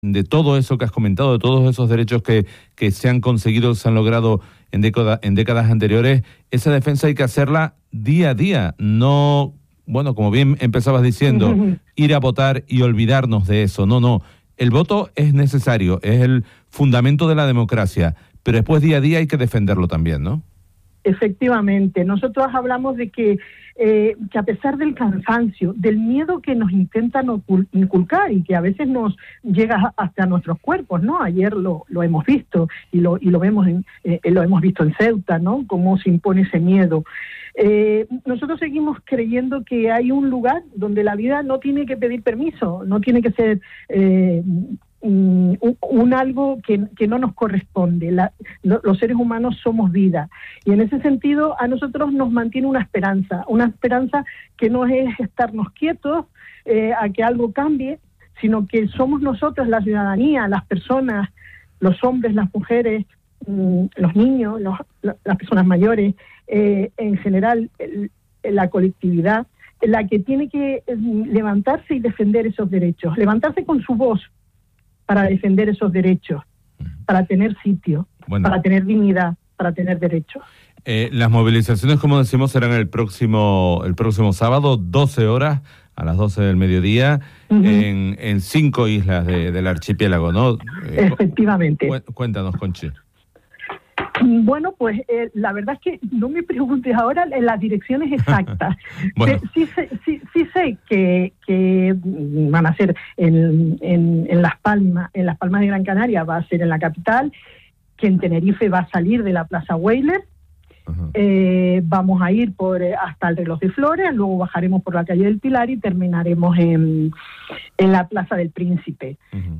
de todo eso que has comentado, de todos esos derechos que se han conseguido, se han logrado en décadas anteriores, esa defensa hay que hacerla día a día, no, bueno, como bien empezabas diciendo, ir a votar y olvidarnos de eso, no, el voto es necesario, es el fundamento de la democracia, pero después día a día hay que defenderlo también, ¿no? Efectivamente, nosotros hablamos de que a pesar del cansancio, del miedo que nos intentan inculcar y que a veces nos llega hasta nuestros cuerpos, ¿no? Ayer lo hemos visto y lo vemos lo hemos visto en Ceuta, ¿no? Cómo se impone ese miedo. Nosotros seguimos creyendo que hay un lugar donde la vida no tiene que pedir permiso, no tiene que ser un algo que no nos corresponde. Los seres humanos somos vida, y en ese sentido a nosotros nos mantiene una esperanza que no es estarnos quietos a que algo cambie, sino que somos nosotros, la ciudadanía, las personas, los hombres, las mujeres, los niños, las personas mayores, en general la colectividad, la que tiene que levantarse y defender esos derechos, levantarse con su voz para defender esos derechos, para tener sitio, para tener dignidad, para tener derechos. Las movilizaciones, como decimos, serán el próximo sábado, 12 horas, a las 12 del mediodía, en 5 islas del archipiélago, ¿no? Efectivamente. Cuéntanos, Conchi. Bueno, pues la verdad es que no me preguntes ahora las direcciones exactas. Bueno. Sí sé que van a ser en Las Palmas de Gran Canaria va a ser en la capital, que en Tenerife va a salir de la Plaza Weyler. Vamos a ir hasta el Reloj de Flores, luego bajaremos por la calle del Pilar y terminaremos en la Plaza del Príncipe.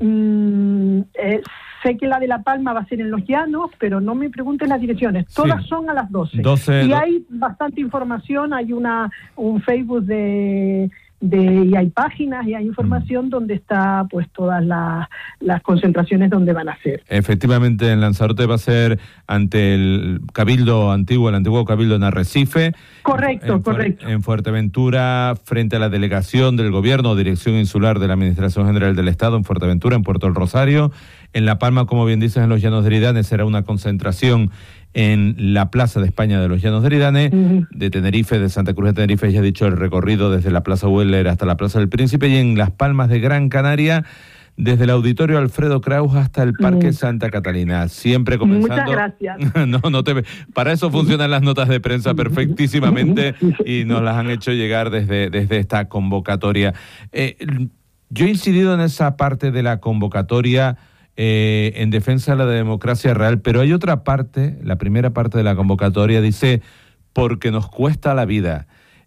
Sé que la de La Palma va a ser en Los Llanos, pero no me pregunten las direcciones. Todas son a las 12. Y hay bastante información, hay un Facebook y hay páginas y hay información donde está pues todas las concentraciones donde van a ser. Efectivamente, en Lanzarote va a ser ante el Cabildo Antiguo, el antiguo Cabildo en Arrecife. Correcto. En Fuerteventura, frente a la delegación del Gobierno, Dirección Insular de la Administración General del Estado en Fuerteventura, en Puerto del Rosario. En La Palma, como bien dices, en los Llanos de Eridane será una concentración en la Plaza de España de los Llanos de Eridane, de Tenerife, de Santa Cruz de Tenerife, ya he dicho el recorrido desde la Plaza Weyler hasta la Plaza del Príncipe, y en Las Palmas de Gran Canaria, desde el Auditorio Alfredo Kraus hasta el Parque Santa Catalina, siempre comenzando... Muchas gracias. Para eso funcionan las notas de prensa perfectísimamente y nos las han hecho llegar desde esta convocatoria. Yo he incidido en esa parte de la convocatoria en defensa de la democracia real, pero hay otra parte, la primera parte de la convocatoria dice, porque nos cuesta la vida.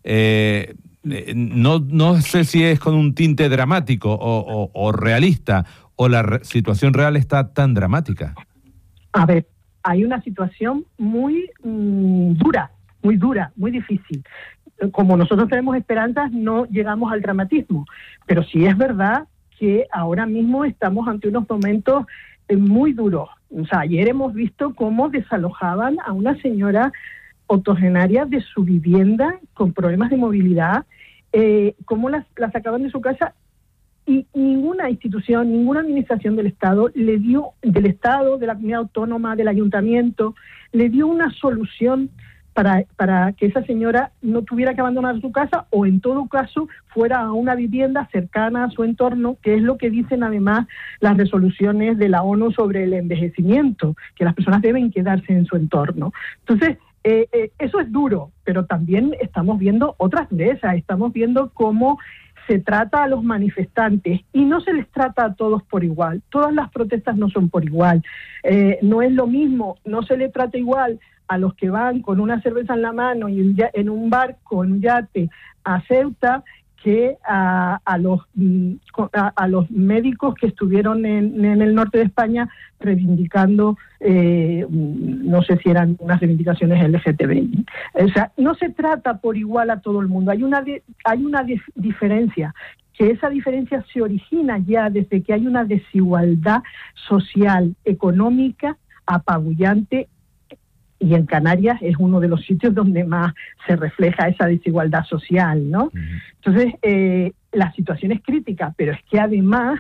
No sé si es con un tinte dramático o realista, o la situación real está tan dramática. A ver, hay una situación muy dura, muy difícil. Como nosotros tenemos esperanzas, no llegamos al dramatismo, pero sí es verdad que ahora mismo estamos ante unos momentos muy duros. O sea, ayer hemos visto cómo desalojaban a una señora octogenaria de su vivienda con problemas de movilidad, cómo la sacaban de su casa, y ninguna institución, ninguna administración del Estado del Estado, de la comunidad autónoma, del ayuntamiento, le dio una solución para que esa señora no tuviera que abandonar su casa, o en todo caso fuera a una vivienda cercana a su entorno, que es lo que dicen además las resoluciones de la ONU sobre el envejecimiento, que las personas deben quedarse en su entorno. Entonces, eso es duro, pero también estamos viendo otras durezas, estamos viendo cómo se trata a los manifestantes, y no se les trata a todos por igual. Todas las protestas no son por igual. No es lo mismo, no se le trata igual a los que van con una cerveza en la mano y en un barco, en un yate, a Ceuta, que a los médicos que estuvieron en el norte de España reivindicando, no sé si eran unas reivindicaciones LGTBI. O sea, no se trata por igual a todo el mundo. Hay una diferencia, que esa diferencia se origina ya desde que hay una desigualdad social, económica, apabullante, y en Canarias es uno de los sitios donde más se refleja esa desigualdad social, ¿no? Entonces, la situación es crítica, pero es que además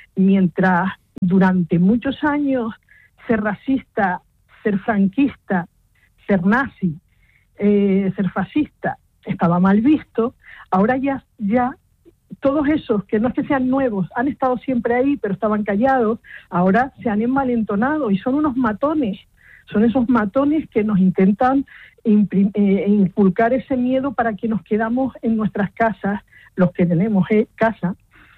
mientras durante muchos años ser racista, ser franquista, ser nazi, ser fascista estaba mal visto, ahora ya todos esos, que no es que sean nuevos, han estado siempre ahí, pero estaban callados, ahora se han envalentonado y son unos matones. Son esos matones que nos intentan inculcar ese miedo para que nos quedamos en nuestras casas, los que tenemos casa,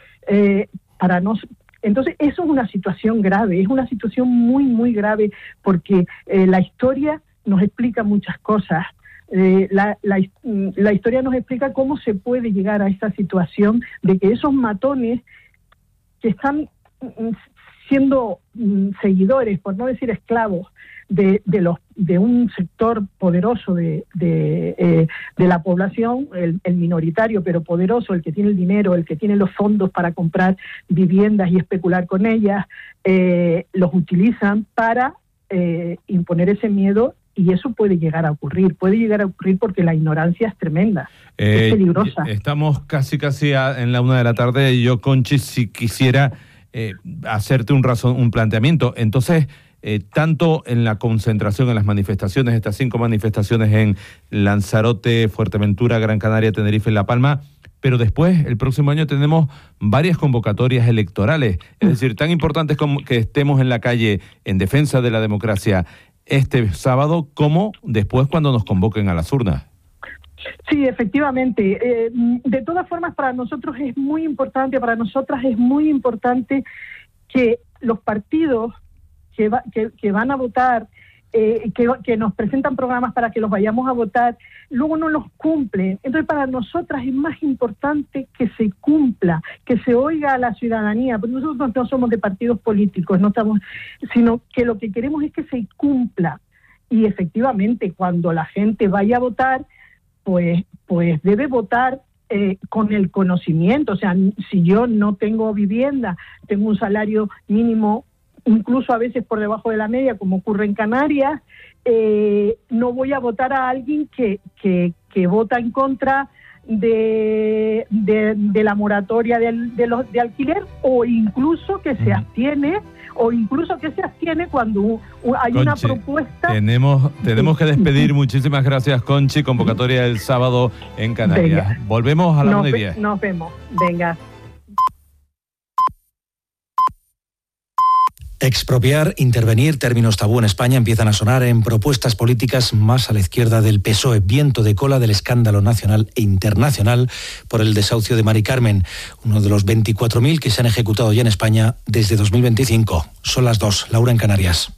Entonces, eso es una situación grave, es una situación muy, muy grave, porque la historia nos explica muchas cosas. La historia nos explica cómo se puede llegar a esta situación de que esos matones que están siendo seguidores, por no decir esclavos, de un sector poderoso de la población, el minoritario pero poderoso, el que tiene el dinero, el que tiene los fondos para comprar viviendas y especular con ellas, los utilizan para imponer ese miedo. Y eso puede llegar a ocurrir porque la ignorancia es tremenda, es peligrosa. Estamos casi en la 1:00 p.m. y yo, Conchi, si quisiera hacerte un planteamiento. Entonces, tanto en la concentración, en las manifestaciones, estas 5 manifestaciones en Lanzarote, Fuerteventura, Gran Canaria, Tenerife y La Palma, pero después, el próximo año, tenemos varias convocatorias electorales. Es decir, tan importantes como que estemos en la calle en defensa de la democracia este sábado, como después cuando nos convoquen a las urnas. Sí, efectivamente. De todas formas, para nosotros es muy importante, para nosotras es muy importante que los partidos que van a votar, que nos presentan programas para que los vayamos a votar, luego no los cumplen. Entonces, para nosotras es más importante que se cumpla, que se oiga a la ciudadanía, porque nosotros no somos de partidos políticos, sino que lo que queremos es que se cumpla. Y efectivamente, cuando la gente vaya a votar, pues debe votar con el conocimiento. O sea, si yo no tengo vivienda, tengo un salario mínimo incluso a veces por debajo de la media, como ocurre en Canarias, no voy a votar a alguien que vota en contra de la moratoria de alquiler, o incluso que se abstiene, cuando hay Conchi, una propuesta. Tenemos que despedir. Muchísimas gracias, Conchi. Convocatoria el sábado en Canarias. Venga. Volvemos a la 1:10. Nos vemos. Venga. Expropiar, intervenir, términos tabú en España empiezan a sonar en propuestas políticas más a la izquierda del PSOE. Viento de cola del escándalo nacional e internacional por el desahucio de Mari Carmen, uno de los 24.000 que se han ejecutado ya en España desde 2025. Son las 2, Laura en Canarias.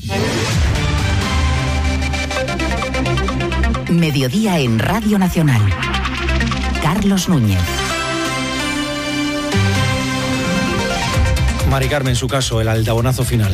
Mediodía en Radio Nacional. Carlos Núñez. Mari Carmen, su caso, el aldabonazo final.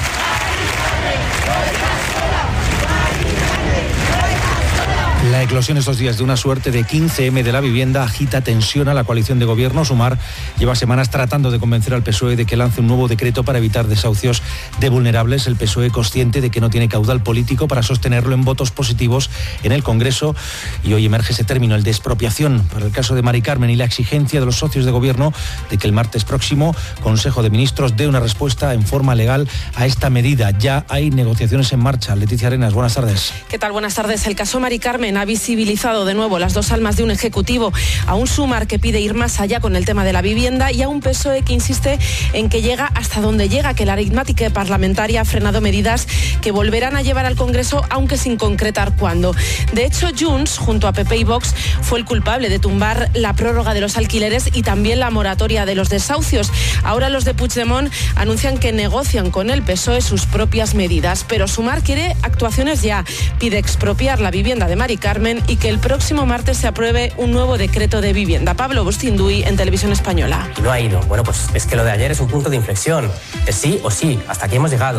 La eclosión estos días de una suerte de 15M de la vivienda agita, tensiona la coalición de gobierno. Sumar lleva semanas tratando de convencer al PSOE de que lance un nuevo decreto para evitar desahucios de vulnerables. El PSOE, consciente de que no tiene caudal político para sostenerlo en votos positivos en el Congreso. Y hoy emerge ese término, el de expropiación, para el caso de Mari Carmen, y la exigencia de los socios de gobierno de que el martes próximo Consejo de Ministros dé una respuesta en forma legal a esta medida. Ya hay negociaciones en marcha. Leticia Arenas, buenas tardes. ¿Qué tal? Buenas tardes. El caso Mari Carmen ha visibilizado de nuevo las dos almas de un ejecutivo, a un Sumar que pide ir más allá con el tema de la vivienda y a un PSOE que insiste en que llega hasta donde llega, que la aritmética parlamentaria ha frenado medidas que volverán a llevar al Congreso, aunque sin concretar cuándo. De hecho, Junts, junto a PP y Vox, fue el culpable de tumbar la prórroga de los alquileres y también la moratoria de los desahucios. Ahora los de Puigdemont anuncian que negocian con el PSOE sus propias medidas, pero Sumar quiere actuaciones ya. Pide expropiar la vivienda de Mari Carmen y que el próximo martes se apruebe un nuevo decreto de vivienda. Pablo Bustinduy, en Televisión Española. Y no ha ido. Bueno, pues es que lo de ayer es un punto de inflexión. Es sí o sí, hasta aquí hemos llegado.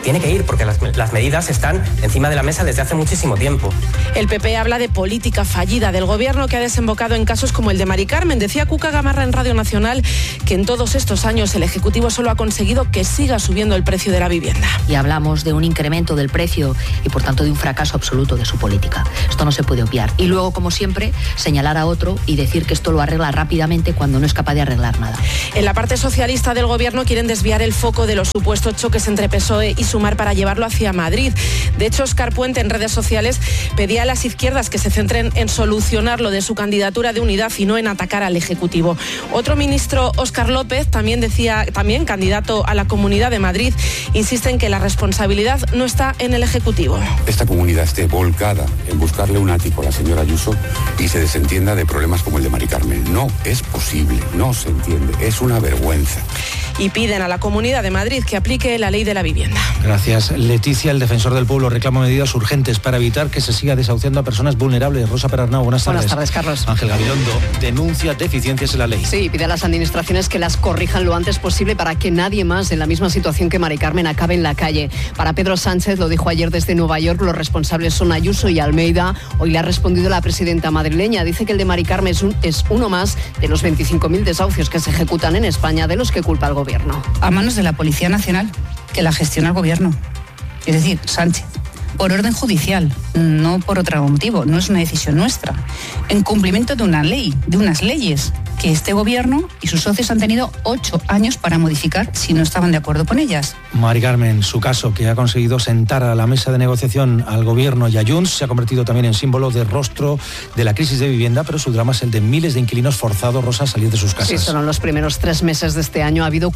tiene que ir, porque las medidas están encima de la mesa desde hace muchísimo tiempo. El PP habla de política fallida del gobierno que ha desembocado en casos como el de Mari Carmen. Decía Cuca Gamarra en Radio Nacional que en todos estos años el Ejecutivo solo ha conseguido que siga subiendo el precio de la vivienda. Y hablamos de un incremento del precio y por tanto de un fracaso absoluto de su política. Esto no se puede obviar. Y luego, como siempre, señalar a otro y decir que esto lo arregla rápidamente cuando no es capaz de arreglar nada. En la parte socialista del gobierno quieren desviar el foco de los supuestos choques entre PSOE y Sumar para llevarlo hacia Madrid. De hecho, Óscar Puente en redes sociales pedía a las izquierdas que se centren en solucionar lo de su candidatura de unidad y no en atacar al Ejecutivo. Otro ministro, Óscar López, también candidato a la Comunidad de Madrid, insiste en que la responsabilidad no está en el Ejecutivo. Esta comunidad esté volcada en buscarle un ático a la señora Ayuso y se desentienda de problemas como el de Mari Carmen. No es posible, no se entiende, es una vergüenza. Y piden a la Comunidad de Madrid que aplique la ley de la vivienda. Gracias, Leticia. El defensor del pueblo reclama medidas urgentes para evitar que se siga desahuciando a personas vulnerables. Rosa Perarnau, buenas tardes. Buenas tardes, Carlos. Ángel Gabilondo denuncia deficiencias en la ley. Sí, pide a las administraciones que las corrijan lo antes posible para que nadie más en la misma situación que Mari Carmen acabe en la calle. Para Pedro Sánchez, lo dijo ayer desde Nueva York, los responsables son Ayuso y Almeida. Hoy le ha respondido la presidenta madrileña. Dice que el de Mari Carmen es uno más de los 25.000 desahucios que se ejecutan en España, de los que culpa el gobierno. A manos de la Policía Nacional, que la gestiona el gobierno, es decir, Sánchez, por orden judicial, no por otro motivo, no es una decisión nuestra, en cumplimiento de una ley, de unas leyes que este gobierno y sus socios han tenido 8 años para modificar si no estaban de acuerdo con ellas. Mari Carmen, su caso, que ha conseguido sentar a la mesa de negociación al gobierno y a Junts, se ha convertido también en símbolo de rostro de la crisis de vivienda, pero su drama es el de miles de inquilinos forzados, Rosa, a salir de sus casas. Sí, solo en los primeros 3 meses de este año ha habido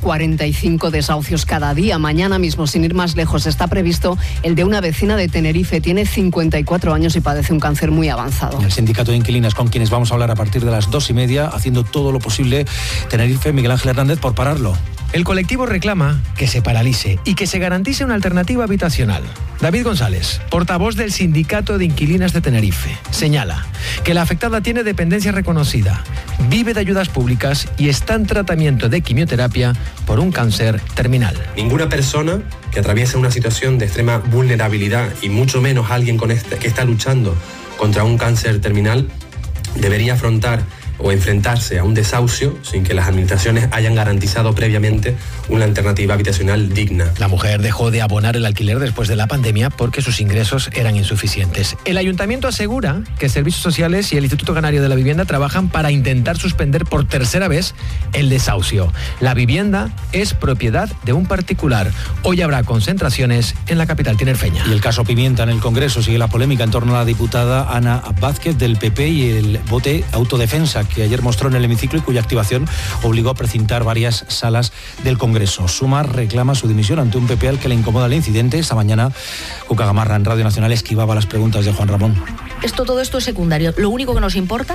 45 desahucios cada día. Mañana mismo, sin ir más lejos, está previsto el de una vecina de Tenerife. Tiene 54 años y padece un cáncer muy avanzado. El sindicato de inquilinas, con quienes vamos a hablar a partir de las 2:30, haciendo todo lo posible, Tenerife, Miguel Ángel Hernández, por pararlo. El colectivo reclama que se paralice y que se garantice una alternativa habitacional. David González, portavoz del Sindicato de Inquilinas de Tenerife, señala que la afectada tiene dependencia reconocida, vive de ayudas públicas y está en tratamiento de quimioterapia por un cáncer terminal. Ninguna persona que atraviesa una situación de extrema vulnerabilidad y mucho menos alguien que está luchando contra un cáncer terminal debería afrontar o enfrentarse a un desahucio sin que las administraciones hayan garantizado previamente una alternativa habitacional digna. La mujer dejó de abonar el alquiler después de la pandemia porque sus ingresos eran insuficientes. El ayuntamiento asegura que Servicios Sociales y el Instituto Canario de la Vivienda trabajan para intentar suspender por tercera vez el desahucio. La vivienda es propiedad de un particular. Hoy habrá concentraciones en la capital tinerfeña. Y el caso Pimienta en el Congreso. Sigue la polémica en torno a la diputada Ana Vázquez del PP y el bote autodefensa que ayer mostró en el hemiciclo y cuya activación obligó a precintar varias salas del Congreso. Sumar reclama su dimisión ante un PP al que le incomoda el incidente. Esta mañana, Cuca Gamarra en Radio Nacional esquivaba las preguntas de Juan Ramón. Todo esto es secundario. Lo único que nos importa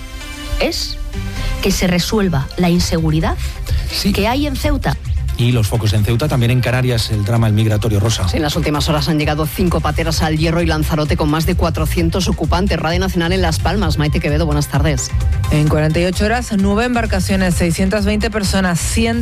es que se resuelva la inseguridad que hay en Ceuta. Y los focos en Ceuta, también en Canarias, el drama el migratorio, Rosa. Sí, en las últimas horas han llegado 5 pateras al Hierro y Lanzarote con más de 400 ocupantes. Radio Nacional en Las Palmas. Maite Quevedo, buenas tardes. En 48 horas, 9 embarcaciones, 620 personas,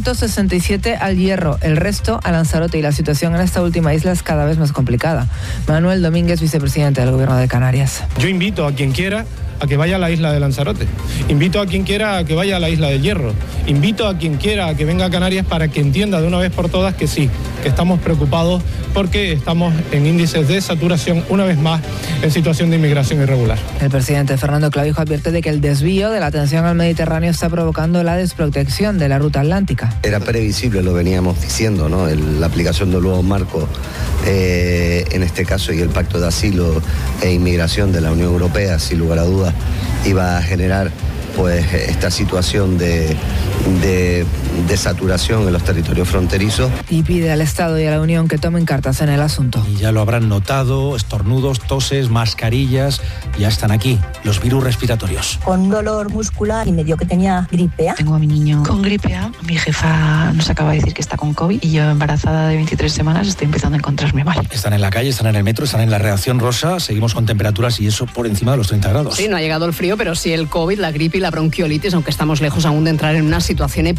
167 al Hierro, el resto a Lanzarote, y la situación en esta última isla es cada vez más complicada. Manuel Domínguez, vicepresidente del Gobierno de Canarias. Yo invito a quien quiera a que vaya a la isla de Lanzarote. Invito a quien quiera a que vaya a la isla del Hierro. Invito a quien quiera a que venga a Canarias para que entienda de una vez por todas que sí, que estamos preocupados porque estamos en índices de saturación, una vez más, en situación de inmigración irregular. El presidente Fernando Clavijo advierte de que el desvío de la atención al Mediterráneo está provocando la desprotección de la ruta atlántica. Era previsible, lo veníamos diciendo, ¿no? La aplicación del nuevo marco, en este caso, y el Pacto de Asilo e Inmigración de la Unión Europea, sin lugar a dudas, iba a generar pues esta situación de saturación en los territorios fronterizos. Y pide al Estado y a la Unión que tomen cartas en el asunto. Y ya lo habrán notado, estornudos, toses, mascarillas, ya están aquí los virus respiratorios. Con dolor muscular y me dio que tenía gripe A. Tengo a mi niño con gripe A, mi jefa nos acaba de decir que está con COVID y yo, embarazada de 23 semanas, estoy empezando a encontrarme mal. Están en la calle, están en el metro, están en la reacción rosa, seguimos con temperaturas y eso por encima de los 30 grados. Sí, no ha llegado el frío, pero sí el COVID, la gripe y la bronquiolitis, aunque estamos lejos aún de entrar en una situación epidémica.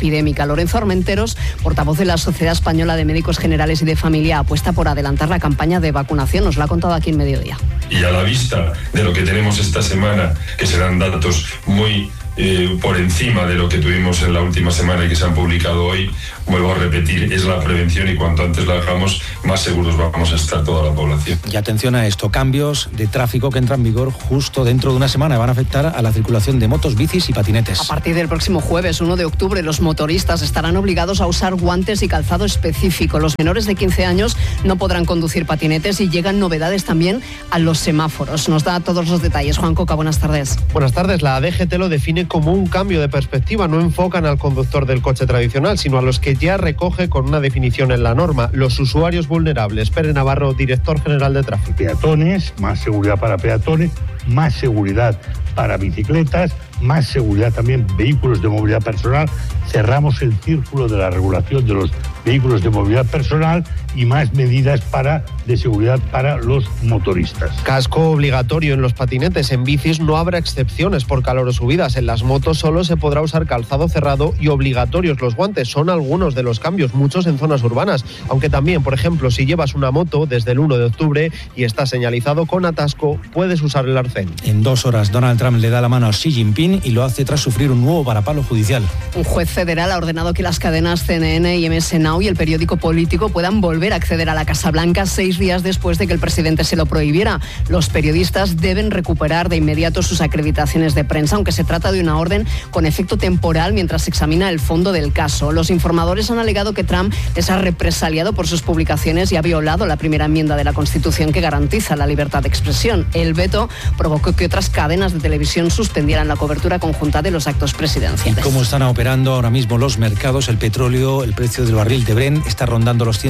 Lorenzo Armenteros, portavoz de la Sociedad Española de Médicos Generales y de Familia, apuesta por adelantar la campaña de vacunación. Nos lo ha contado aquí en Mediodía. Y a la vista de lo que tenemos esta semana, que serán datos muy por encima de lo que tuvimos en la última semana y que se han publicado hoy, vuelvo a repetir, es la prevención, y cuanto antes la hagamos, más seguros vamos a estar toda la población. Y atención a esto, cambios de tráfico que entran en vigor justo dentro de una semana, van a afectar a la circulación de motos, bicis y patinetes. A partir del próximo jueves 1 de octubre, los motoristas estarán obligados a usar guantes y calzado específico. Los menores de 15 años no podrán conducir patinetes, y llegan novedades también a los semáforos. Nos da todos los detalles. Juan Coca, buenas tardes. Buenas tardes. La DGT lo define como un cambio de perspectiva. No enfocan al conductor del coche tradicional, sino a los que ya recoge con una definición en la norma: los usuarios vulnerables. Pere Navarro, director general de tráfico. Peatones, más seguridad para peatones, más seguridad para bicicletas, más seguridad también vehículos de movilidad personal. Cerramos el círculo de la regulación de los vehículos de movilidad personal y más medidas de seguridad para los motoristas. Casco obligatorio en los patinetes. En bicis no habrá excepciones por calor o subidas. En las motos solo se podrá usar calzado cerrado y obligatorios los guantes. Son algunos de los cambios, muchos en zonas urbanas. Aunque también, por ejemplo, si llevas una moto desde el 1 de octubre y está señalizado con atasco, puedes usar el arcén. En 2 horas, Donald Trump le da la mano a Xi Jinping y lo hace tras sufrir un nuevo varapalo judicial. Un juez federal ha ordenado que las cadenas CNN y MS Now y el periódico Político puedan volver a acceder a la Casa Blanca 6 días después de que el presidente se lo prohibiera. Los periodistas deben recuperar de inmediato sus acreditaciones de prensa, aunque se trata de una orden con efecto temporal mientras se examina el fondo del caso. Los informadores han alegado que Trump les ha represaliado por sus publicaciones y ha violado la primera enmienda de la Constitución que garantiza la libertad de expresión. El veto provocó que otras cadenas de televisión suspendieran la cobertura conjunta de los actos presidenciales. ¿Cómo están operando ahora mismo los mercados? El petróleo, el precio del barril de Brent está rondando los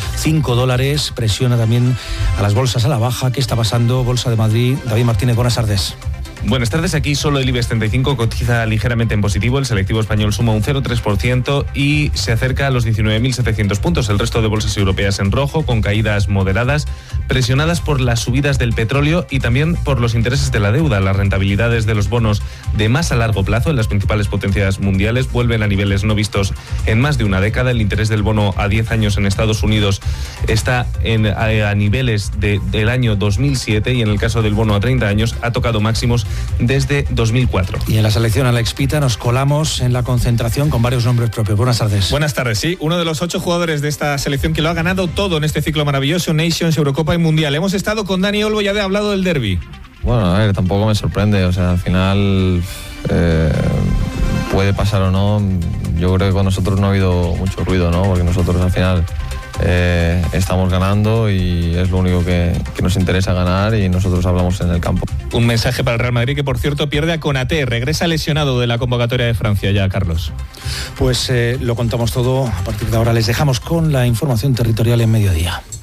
$105, presiona también a las bolsas a la baja. ¿Qué está pasando? Bolsa de Madrid, David Martínez, buenas tardes. Buenas tardes, aquí solo el IBEX 35 cotiza ligeramente en positivo, el selectivo español suma un 0,3% y se acerca a los 19.700 puntos. El resto de bolsas europeas en rojo, con caídas moderadas, presionadas por las subidas del petróleo y también por los intereses de la deuda. Las rentabilidades de los bonos de más a largo plazo en las principales potencias mundiales vuelven a niveles no vistos en más de una década. El interés del bono a 10 años en Estados Unidos está a niveles del año 2007 y en el caso del bono a 30 años ha tocado máximos desde 2004. Y en la selección Alex Pita nos colamos en la concentración con varios nombres propios. Buenas tardes. Buenas tardes, sí. Uno de los 8 jugadores de esta selección que lo ha ganado todo en este ciclo maravilloso, Nations, Eurocopa y Mundial. Hemos estado con Dani Olmo y ha hablado del derbi. Bueno, a ver, tampoco me sorprende. O sea, al final puede pasar o no. Yo creo que con nosotros no ha habido mucho ruido, ¿no? Porque nosotros al final estamos ganando y es lo único que nos interesa, ganar, y nosotros hablamos en el campo. Un mensaje para el Real Madrid, que por cierto pierde a Konaté, regresa lesionado de la convocatoria de Francia ya, Carlos. Pues lo contamos todo. A partir de ahora les dejamos con la información territorial en Mediodía.